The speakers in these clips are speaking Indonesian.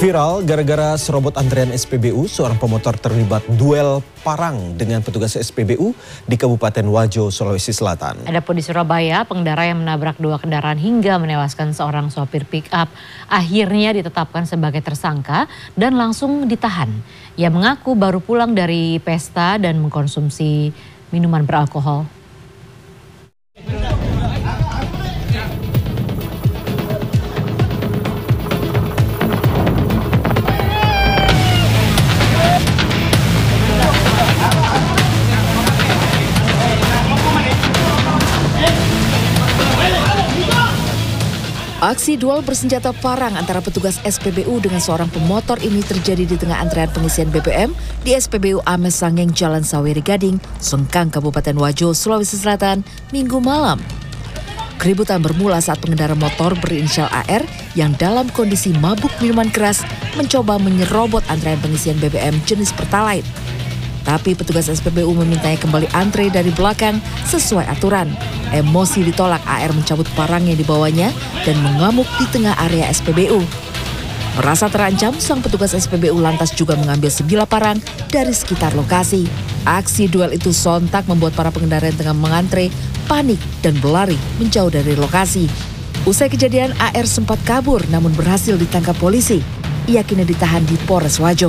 Viral gara-gara serobot antrean SPBU, seorang pemotor terlibat duel parang dengan petugas SPBU di Kabupaten Wajo, Sulawesi Selatan. Adapun di Surabaya, pengendara yang menabrak dua kendaraan hingga menewaskan seorang sopir pick-up akhirnya ditetapkan sebagai tersangka dan langsung ditahan. Ia mengaku baru pulang dari pesta dan mengkonsumsi minuman beralkohol. Aksi duel bersenjata parang antara petugas SPBU dengan seorang pemotor ini terjadi di tengah antrean pengisian BBM di SPBU Ames Sangeng Jalan Saweri Gading, Sengkang, Kabupaten Wajo, Sulawesi Selatan, Minggu malam. Keributan bermula saat pengendara motor berinisial AR yang dalam kondisi mabuk minuman keras mencoba menyerobot antrean pengisian BBM jenis Pertalite. Tapi petugas SPBU memintanya kembali antre dari belakang sesuai aturan. Emosi ditolak, AR mencabut parang yang dibawanya dan mengamuk di tengah area SPBU. Merasa terancam, sang petugas SPBU lantas juga mengambil sebilah parang dari sekitar lokasi. Aksi duel itu sontak membuat para pengendara yang tengah mengantre panik dan berlari menjauh dari lokasi. Usai kejadian, AR sempat kabur namun berhasil ditangkap polisi. Ia kini ditahan di Polres Wajo.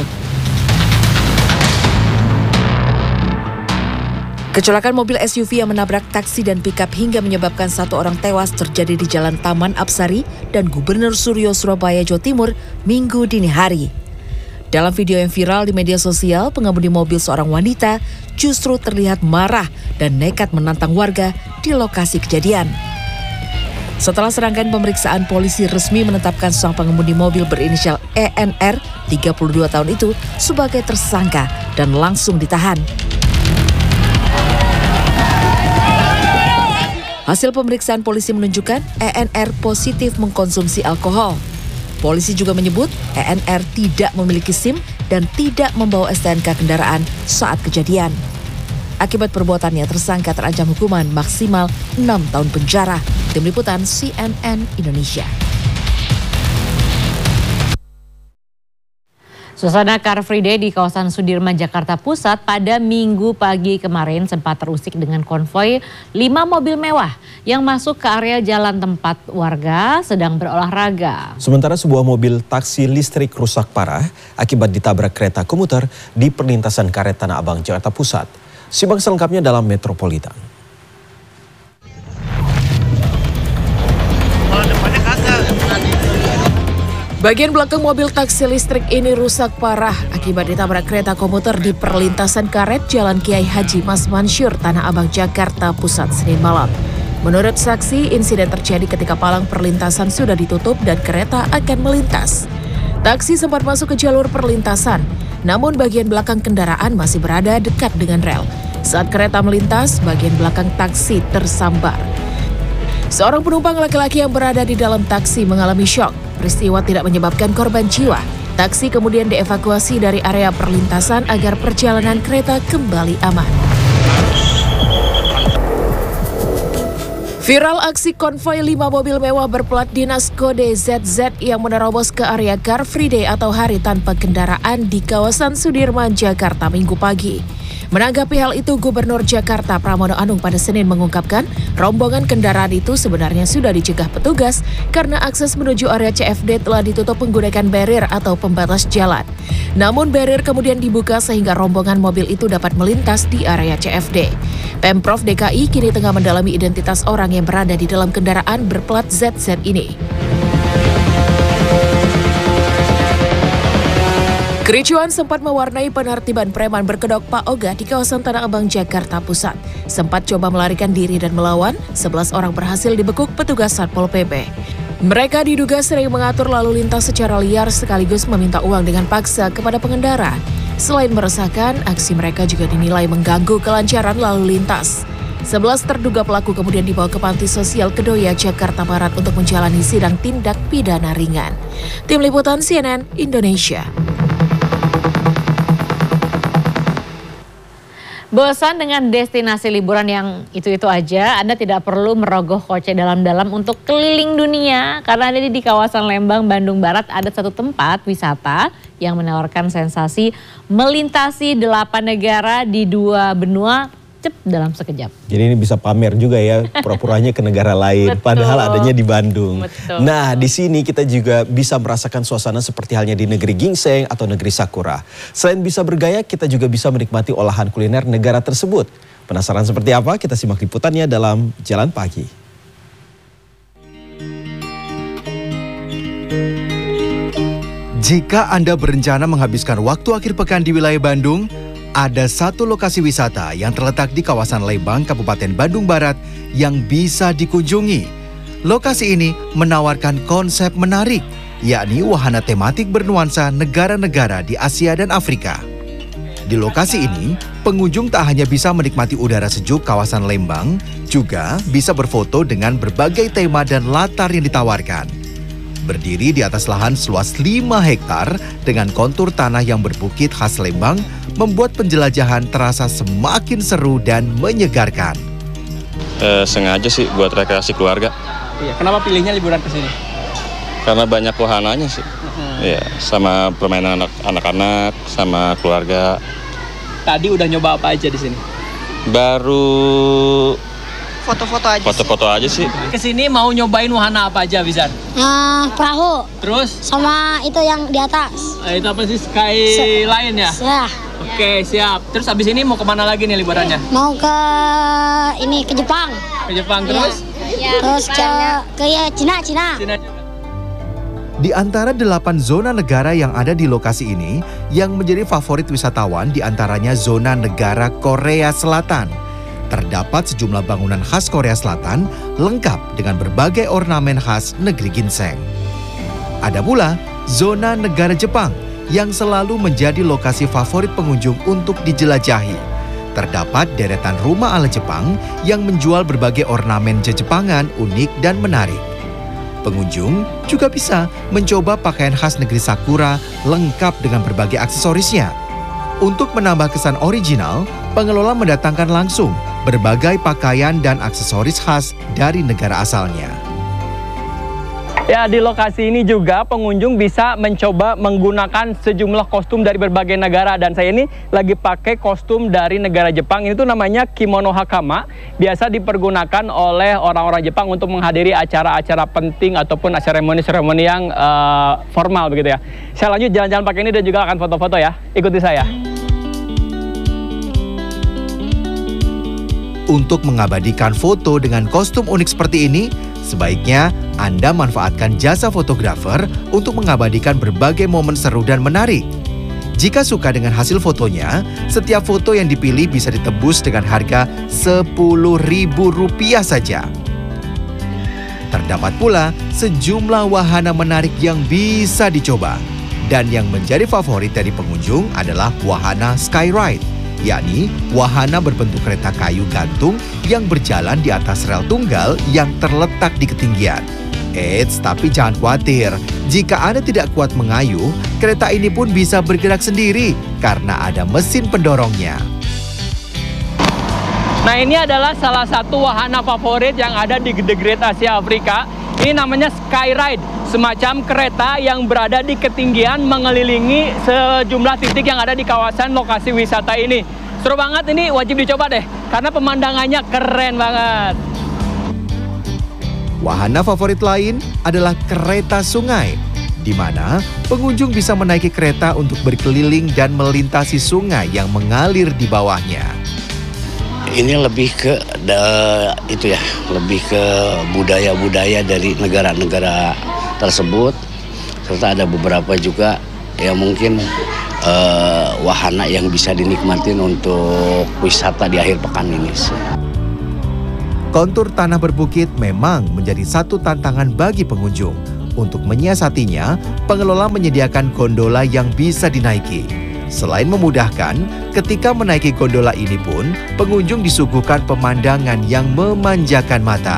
Kecelakaan mobil SUV yang menabrak taksi dan pickup hingga menyebabkan satu orang tewas terjadi di Jalan Taman Apsari dan Gubernur Suryo, Surabaya, Jawa Timur, Minggu dini hari. Dalam video yang viral di media sosial, pengemudi mobil seorang wanita justru terlihat marah dan nekat menantang warga di lokasi kejadian. Setelah serangkaian pemeriksaan, polisi resmi menetapkan sang pengemudi mobil berinisial ENR, 32 tahun itu, sebagai tersangka dan langsung ditahan. Hasil pemeriksaan polisi menunjukkan ENR positif mengkonsumsi alkohol. Polisi juga menyebut ENR tidak memiliki SIM dan tidak membawa STNK kendaraan saat kejadian. Akibat perbuatannya, tersangka terancam hukuman maksimal 6 tahun penjara. Tim Liputan CNN Indonesia. Suasana Car Free Day di kawasan Sudirman, Jakarta Pusat pada Minggu pagi kemarin sempat terusik dengan konvoi 5 mobil mewah yang masuk ke area jalan tempat warga sedang berolahraga. Sementara sebuah mobil taksi listrik rusak parah akibat ditabrak kereta komuter di perlintasan Karet Tanah Abang, Jakarta Pusat. Simak selengkapnya dalam Metropolitan. Bagian belakang mobil taksi listrik ini rusak parah akibat ditabrak kereta komuter di perlintasan Karet Jalan Kiai Haji Mas Mansur, Tanah Abang, Jakarta Pusat, Senin malam. Menurut saksi, insiden terjadi ketika palang perlintasan sudah ditutup dan kereta akan melintas. Taksi sempat masuk ke jalur perlintasan, namun bagian belakang kendaraan masih berada dekat dengan rel. Saat kereta melintas, bagian belakang taksi tersambar. Seorang penumpang laki-laki yang berada di dalam taksi mengalami syok. Peristiwa tidak menyebabkan korban jiwa. Taksi kemudian dievakuasi dari area perlintasan agar perjalanan kereta kembali aman. Viral aksi konvoi 5 mobil mewah berplat dinas kode ZZ yang menerobos ke area Car Free Day atau hari tanpa kendaraan di kawasan Sudirman, Jakarta Minggu pagi. Menanggapi hal itu, Gubernur Jakarta Pramono Anung pada Senin mengungkapkan rombongan kendaraan itu sebenarnya sudah dicegah petugas karena akses menuju area CFD telah ditutup menggunakan barrier atau pembatas jalan. Namun barrier kemudian dibuka sehingga rombongan mobil itu dapat melintas di area CFD. Pemprov DKI kini tengah mendalami identitas orang yang berada di dalam kendaraan berplat ZZ ini. Kericuan sempat mewarnai penertiban preman berkedok Pak Oga di kawasan Tanah Abang, Jakarta Pusat. Sempat coba melarikan diri dan melawan, 11 orang berhasil dibekuk petugas Satpol PP. Mereka diduga sering mengatur lalu lintas secara liar sekaligus meminta uang dengan paksa kepada pengendara. Selain meresahkan, aksi mereka juga dinilai mengganggu kelancaran lalu lintas. 11 terduga pelaku kemudian dibawa ke Panti Sosial Kedoya, Jakarta Barat untuk menjalani sidang tindak pidana ringan. Tim Liputan CNN Indonesia. Bosan dengan destinasi liburan yang itu-itu aja, Anda tidak perlu merogoh kocek dalam-dalam untuk keliling dunia. Karena di kawasan Lembang, Bandung Barat ada satu tempat wisata yang menawarkan sensasi melintasi 8 negara di 2 benua dalam sekejap. Jadi ini bisa pamer juga ya, pura-puranya ke negara lain, padahal adanya di Bandung. Betul. Nah, di sini kita juga bisa merasakan suasana seperti halnya di negeri ginseng atau negeri sakura. Selain bisa bergaya, kita juga bisa menikmati olahan kuliner negara tersebut. Penasaran seperti apa? Kita simak liputannya dalam Jalan Pagi. Jika Anda berencana menghabiskan waktu akhir pekan di wilayah Bandung, ada satu lokasi wisata yang terletak di kawasan Lembang, Kabupaten Bandung Barat yang bisa dikunjungi. Lokasi ini menawarkan konsep menarik, yakni wahana tematik bernuansa negara-negara di Asia dan Afrika. Di lokasi ini, pengunjung tak hanya bisa menikmati udara sejuk kawasan Lembang, juga bisa berfoto dengan berbagai tema dan latar yang ditawarkan. Berdiri di atas lahan seluas 5 hektar dengan kontur tanah yang berbukit khas Lembang, membuat penjelajahan terasa semakin seru dan menyegarkan. Sengaja sih buat rekreasi keluarga. Iya, kenapa pilihnya liburan ke sini? Karena banyak wahananya sih. Iya, sama permainan anak-anak, sama keluarga. Tadi udah nyoba apa aja di sini? Baru foto-foto aja. Foto-foto aja sih. Kesini mau nyobain wahana apa aja, Bizan? Perahu. Terus? Sama itu yang di atas. Itu apa sih, Skyline ya? Ya. Oke, siap. Terus abis ini mau kemana lagi nih liburannya? Mau ke Jepang. Ke Jepang terus? Ya. Terus ke Cina. Di antara 8 zona negara yang ada di lokasi ini, yang menjadi favorit wisatawan di antaranya zona negara Korea Selatan. Terdapat sejumlah bangunan khas Korea Selatan lengkap dengan berbagai ornamen khas negeri ginseng. Ada pula zona negara Jepang yang selalu menjadi lokasi favorit pengunjung untuk dijelajahi. Terdapat deretan rumah ala Jepang yang menjual berbagai ornamen Jepangan unik dan menarik. Pengunjung juga bisa mencoba pakaian khas negeri Sakura lengkap dengan berbagai aksesorisnya. Untuk menambah kesan original, pengelola mendatangkan langsung berbagai pakaian dan aksesoris khas dari negara asalnya. Ya, di lokasi ini juga pengunjung bisa mencoba menggunakan sejumlah kostum dari berbagai negara. Dan saya ini lagi pakai kostum dari negara Jepang. Ini tuh namanya kimono hakama. Biasa dipergunakan oleh orang-orang Jepang untuk menghadiri acara-acara penting ataupun seremoni-seremoni yang formal begitu ya. Saya lanjut jalan-jalan pakai ini dan juga akan foto-foto ya. Ikuti saya. Untuk mengabadikan foto dengan kostum unik seperti ini, sebaiknya Anda manfaatkan jasa fotografer untuk mengabadikan berbagai momen seru dan menarik. Jika suka dengan hasil fotonya, setiap foto yang dipilih bisa ditebus dengan harga Rp10.000 saja. Terdapat pula sejumlah wahana menarik yang bisa dicoba. Dan yang menjadi favorit dari pengunjung adalah wahana Skyride, yakni wahana berbentuk kereta kayu gantung yang berjalan di atas rel tunggal yang terletak di ketinggian. Eits, tapi jangan khawatir. Jika Anda tidak kuat mengayuh, kereta ini pun bisa bergerak sendiri karena ada mesin pendorongnya. Nah, ini adalah salah satu wahana favorit yang ada di The Great Asia Afrika. Ini namanya Skyride, semacam kereta yang berada di ketinggian mengelilingi sejumlah titik yang ada di kawasan lokasi wisata ini. Seru banget, ini wajib dicoba deh, karena pemandangannya keren banget. Wahana favorit lain adalah kereta sungai, di mana pengunjung bisa menaiki kereta untuk berkeliling dan melintasi sungai yang mengalir di bawahnya. Ini lebih ke lebih ke budaya-budaya dari negara-negara tersebut, serta ada beberapa juga yang mungkin wahana yang bisa dinikmatin untuk wisata di akhir pekan ini. Kontur tanah berbukit memang menjadi satu tantangan bagi pengunjung. Untuk menyiasatinya, pengelola menyediakan gondola yang bisa dinaiki. Selain memudahkan, ketika menaiki gondola ini pun, pengunjung disuguhkan pemandangan yang memanjakan mata.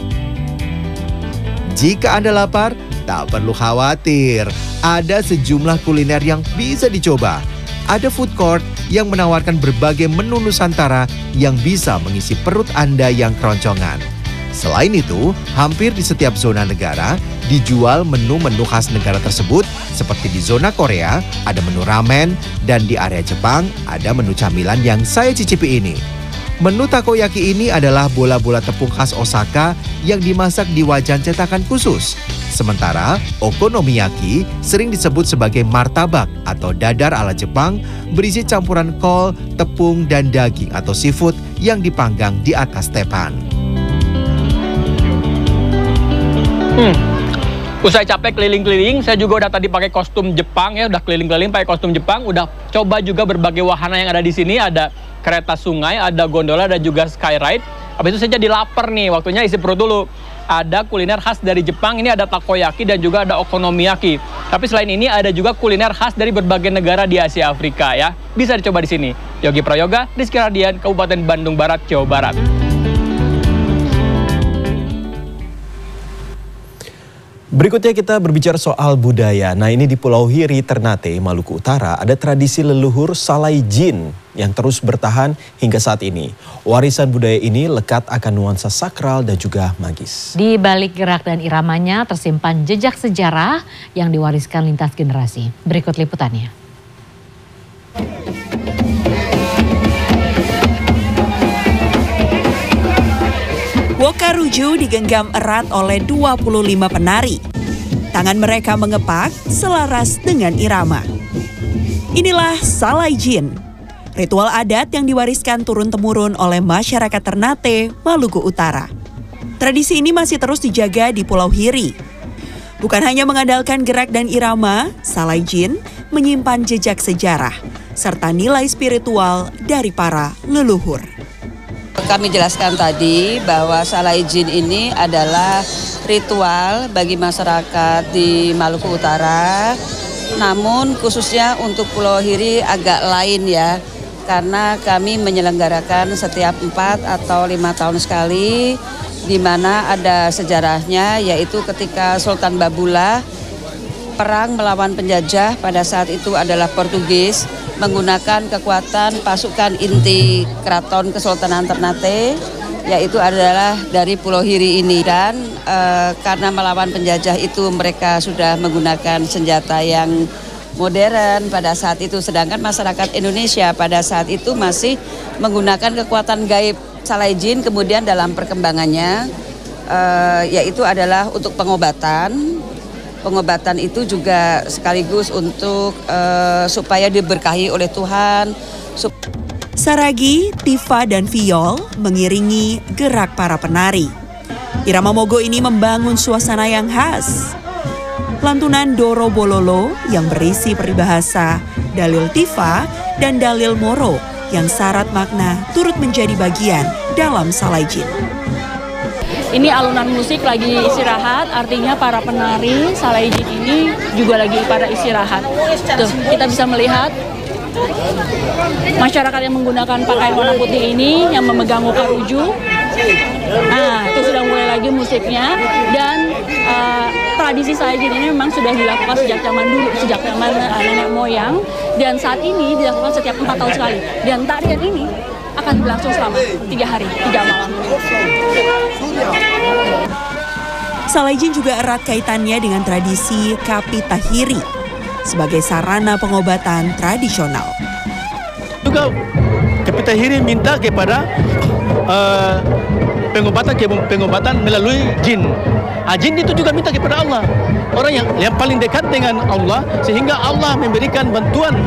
Jika Anda lapar, tak perlu khawatir. Ada sejumlah kuliner yang bisa dicoba. Ada food court yang menawarkan berbagai menu Nusantara yang bisa mengisi perut Anda yang keroncongan. Selain itu, hampir di setiap zona negara dijual menu-menu khas negara tersebut, seperti di zona Korea ada menu ramen, dan di area Jepang ada menu camilan yang saya cicipi ini. Menu takoyaki ini adalah bola-bola tepung khas Osaka yang dimasak di wajan cetakan khusus. Sementara okonomiyaki sering disebut sebagai martabak atau dadar ala Jepang, berisi campuran kol, tepung, dan daging atau seafood yang dipanggang di atas tepan. Usai capek keliling-keliling, saya juga udah tadi pakai kostum Jepang ya, udah keliling-keliling pakai kostum Jepang, udah coba juga berbagai wahana yang ada di sini, ada kereta sungai, ada gondola, dan juga skyride. Habis itu saya jadi lapar nih, waktunya isi perut dulu. Ada kuliner khas dari Jepang, ini ada takoyaki dan juga ada okonomiyaki. Tapi selain ini ada juga kuliner khas dari berbagai negara di Asia Afrika ya. Bisa dicoba di sini. Yogi Prayoga, Rizky Radian, Kabupaten Bandung Barat, Jawa Barat. Berikutnya kita berbicara soal budaya. Nah, ini di Pulau Hiri, Ternate, Maluku Utara ada tradisi leluhur Salai Jin yang terus bertahan hingga saat ini. Warisan budaya ini lekat akan nuansa sakral dan juga magis. Di balik gerak dan iramanya tersimpan jejak sejarah yang diwariskan lintas generasi. Berikut liputannya. Wokaruju digenggam erat oleh 25 penari. Tangan mereka mengepak selaras dengan irama. Inilah Salai Jin, ritual adat yang diwariskan turun-temurun oleh masyarakat Ternate, Maluku Utara. Tradisi ini masih terus dijaga di Pulau Hiri. Bukan hanya mengandalkan gerak dan irama, Salai Jin menyimpan jejak sejarah serta nilai spiritual dari para leluhur. Kami jelaskan tadi bahwa Salai Jin ini adalah ritual bagi masyarakat di Maluku Utara, namun khususnya untuk Pulau Hiri agak lain ya, karena kami menyelenggarakan setiap 4 atau 5 tahun sekali, di mana ada sejarahnya, yaitu ketika Sultan Babula perang melawan penjajah, pada saat itu adalah Portugis, menggunakan kekuatan pasukan inti Keraton Kesultanan Ternate, yaitu adalah dari Pulau Hiri ini. Dan karena melawan penjajah itu mereka sudah menggunakan senjata yang modern pada saat itu, sedangkan masyarakat Indonesia pada saat itu masih menggunakan kekuatan gaib. Salai Jin kemudian dalam perkembangannya yaitu adalah untuk pengobatan. Pengobatan itu juga sekaligus untuk supaya diberkahi oleh Tuhan. Saragi, tifa, dan viol mengiringi gerak para penari. Irama Mogo ini membangun suasana yang khas. Lantunan Doro Bololo yang berisi peribahasa, dalil tifa, dan dalil moro yang syarat makna turut menjadi bagian dalam Salai Jin. Ini alunan musik lagi istirahat, artinya para penari Salai Jin ini juga lagi pada istirahat. Tuh, kita bisa melihat masyarakat yang menggunakan pakaian warna putih ini yang memegang wokaruju. Nah, itu sudah mulai lagi musiknya, dan tradisi Salai Jin ini memang sudah dilakukan sejak zaman dulu, sejak zaman nenek moyang, dan saat ini dilakukan setiap 4 tahun sekali. Dan tarian ini akan berlangsung selama 3 hari, 3 malam. Salai Jin juga erat kaitannya dengan tradisi Kapi Tahiri sebagai sarana pengobatan tradisional. Juga Kapi Tahiri minta kepada pengobatan melalui jin. Jin itu juga minta kepada Allah, orang yang paling dekat dengan Allah, sehingga Allah memberikan bantuan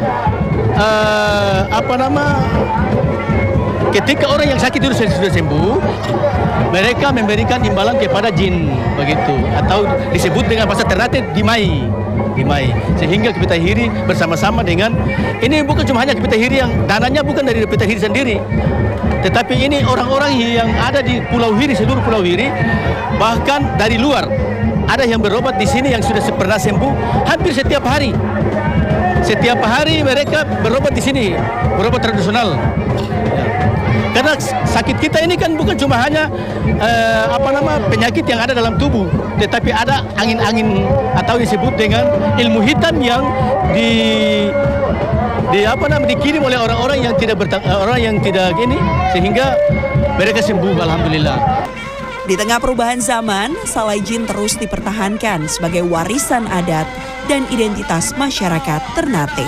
ketika orang yang sakit itu sudah sembuh, mereka memberikan imbalan kepada jin, begitu, atau disebut dengan bahasa Ternate dimai. Sehingga Kapi Tahiri bersama-sama dengan, ini bukan cuma hanya Kapi Tahiri yang dananya bukan dari Kapi Tahiri sendiri, tetapi ini orang-orang yang ada di Pulau Hiri, seluruh Pulau Hiri, bahkan dari luar ada yang berobat di sini yang sudah pernah sembuh hampir setiap hari. Setiap hari mereka berobat di sini, berobat tradisional. Karena sakit kita ini kan bukan cuma hanya penyakit yang ada dalam tubuh, tetapi ada angin-angin atau disebut dengan ilmu hitam yang dikirim oleh orang-orang yang tidak gini, sehingga mereka sembuh, alhamdulillah. Di tengah perubahan zaman, Salai Jin terus dipertahankan sebagai warisan adat dan identitas masyarakat Ternate.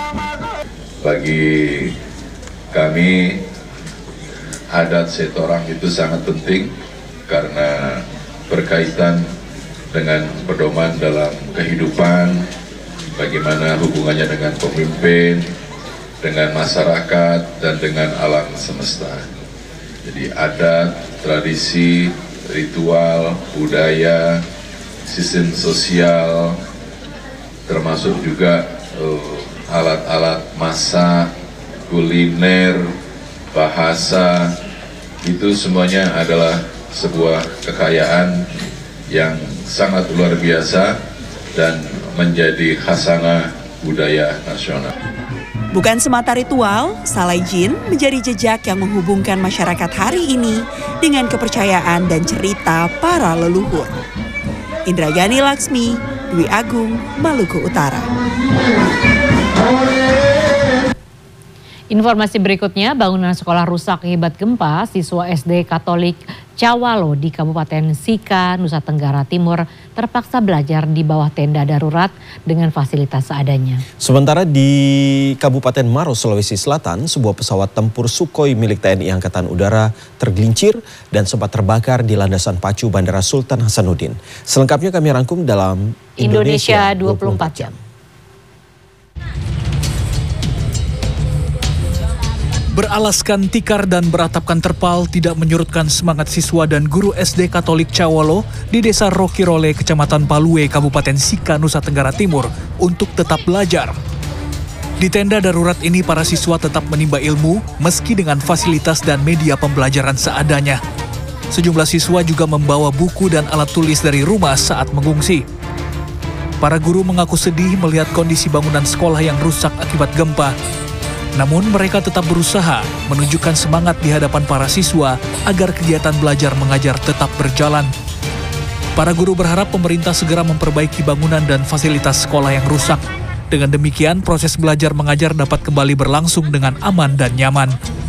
Bagi kami, adat setorang itu sangat penting karena berkaitan dengan pedoman dalam kehidupan, bagaimana hubungannya dengan pemimpin, dengan masyarakat, dan dengan alam semesta. Jadi adat, tradisi, ritual, budaya, sistem sosial, termasuk juga alat-alat masak, kuliner, bahasa, itu semuanya adalah sebuah kekayaan yang sangat luar biasa dan menjadi khasanah budaya nasional. Bukan semata ritual, Salai Jin menjadi jejak yang menghubungkan masyarakat hari ini dengan kepercayaan dan cerita para leluhur. Indrayani Laksmi, Dwi Agung, Maluku Utara. Informasi berikutnya, bangunan sekolah rusak akibat gempa. Siswa SD Katolik Cawalo di Kabupaten Sika, Nusa Tenggara Timur terpaksa belajar di bawah tenda darurat dengan fasilitas seadanya. Sementara di Kabupaten Maros, Sulawesi Selatan, sebuah pesawat tempur Sukhoi milik TNI Angkatan Udara tergelincir dan sempat terbakar di landasan pacu Bandara Sultan Hasanuddin. Selengkapnya kami rangkum dalam Indonesia 24 Jam. Beralaskan tikar dan beratapkan terpal tidak menyurutkan semangat siswa dan guru SD Katolik Cawalo di Desa Rokirole, Kecamatan Palue, Kabupaten Sika, Nusa Tenggara Timur untuk tetap belajar. Di tenda darurat ini para siswa tetap menimba ilmu meski dengan fasilitas dan media pembelajaran seadanya. Sejumlah siswa juga membawa buku dan alat tulis dari rumah saat mengungsi. Para guru mengaku sedih melihat kondisi bangunan sekolah yang rusak akibat gempa. Namun mereka tetap berusaha menunjukkan semangat di hadapan para siswa agar kegiatan belajar mengajar tetap berjalan. Para guru berharap pemerintah segera memperbaiki bangunan dan fasilitas sekolah yang rusak. Dengan demikian proses belajar mengajar dapat kembali berlangsung dengan aman dan nyaman.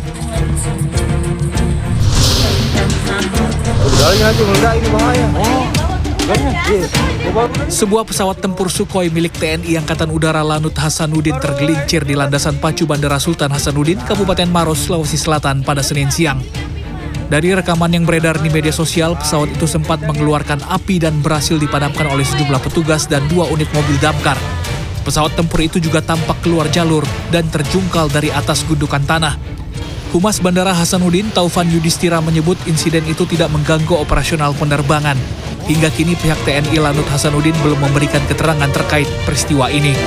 Sebuah pesawat tempur Sukhoi milik TNI Angkatan Udara Lanut Hasanuddin tergelincir di landasan pacu Bandara Sultan Hasanuddin, Kabupaten Maros, Sulawesi Selatan pada Senin siang. Dari rekaman yang beredar di media sosial, pesawat itu sempat mengeluarkan api dan berhasil dipadamkan oleh sejumlah petugas dan 2 unit mobil damkar. Pesawat tempur itu juga tampak keluar jalur dan terjungkal dari atas gundukan tanah. Humas Bandara Hasanuddin, Taufan Yudhistira, menyebut insiden itu tidak mengganggu operasional penerbangan. Hingga kini pihak TNI Lanut Hasanuddin belum memberikan keterangan terkait peristiwa ini.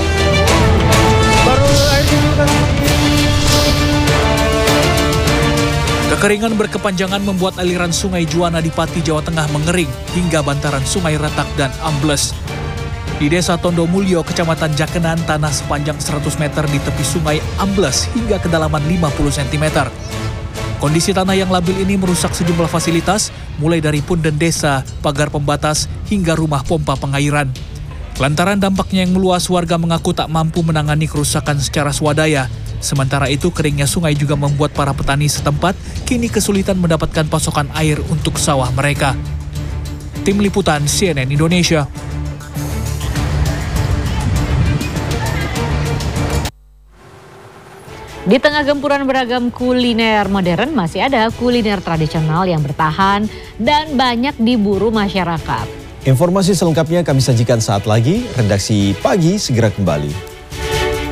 Kekeringan berkepanjangan membuat aliran Sungai Juwana di Pati, Jawa Tengah mengering hingga bantaran sungai retak dan ambles. Di Desa Tondo Mulyo, Kecamatan Jakenan, tanah sepanjang 100 meter di tepi sungai ambles hingga kedalaman 50 cm. Kondisi tanah yang labil ini merusak sejumlah fasilitas, mulai dari punden desa, pagar pembatas, hingga rumah pompa pengairan. Lantaran dampaknya yang meluas, warga mengaku tak mampu menangani kerusakan secara swadaya. Sementara itu, keringnya sungai juga membuat para petani setempat kini kesulitan mendapatkan pasokan air untuk sawah mereka. Tim Liputan CNN Indonesia. Di tengah gempuran beragam kuliner modern, masih ada kuliner tradisional yang bertahan dan banyak diburu masyarakat. Informasi selengkapnya kami sajikan saat lagi. Redaksi Pagi segera kembali.